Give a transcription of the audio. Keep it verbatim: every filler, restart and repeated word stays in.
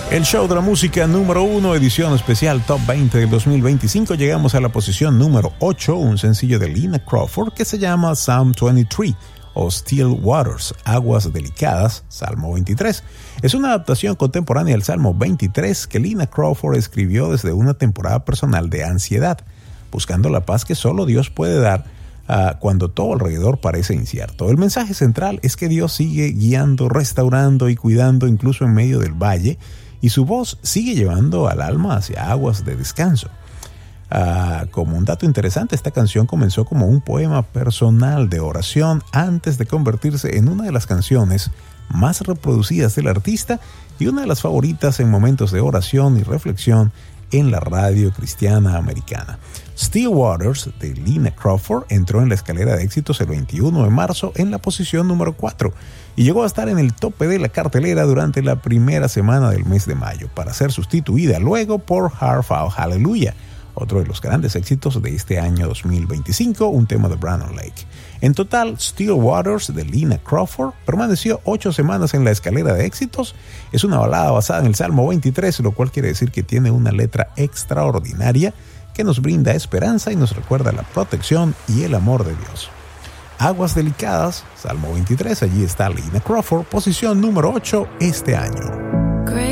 El show de la música número uno, edición especial Top veinte del dos mil veinticinco. Llegamos a la posición número ocho, un sencillo de Lina Crawford que se llama Psalm veintitrés o Still Waters, Aguas Delicadas, Salmo veintitrés. Es una adaptación contemporánea del Salmo veintitrés que Lina Crawford escribió desde una temporada personal de ansiedad, buscando la paz que solo Dios puede dar uh, cuando todo alrededor parece incierto. El mensaje central es que Dios sigue guiando, restaurando y cuidando incluso en medio del valle, y su voz sigue llevando al alma hacia aguas de descanso. Uh, como un dato interesante, esta canción comenzó como un poema personal de oración antes de convertirse en una de las canciones más reproducidas del artista y una de las favoritas en momentos de oración y reflexión en la radio cristiana americana. Still Waters de Lina Crawford entró en la escalera de éxitos el veintiuno de marzo en la posición número cuatro y llegó a estar en el tope de la cartelera durante la primera semana del mes de mayo, para ser sustituida luego por Heart of Hallelujah, otro de los grandes éxitos de este año dos mil veinticinco, un tema de Brandon Lake. En total, Still Waters de Lina Crawford permaneció ocho semanas en la escalera de éxitos. Es una balada basada en el Salmo veintitrés, lo cual quiere decir que tiene una letra extraordinaria que nos brinda esperanza y nos recuerda la protección y el amor de Dios. Aguas Delicadas, Salmo veintitrés, allí está Lina Crawford, posición número ocho este año.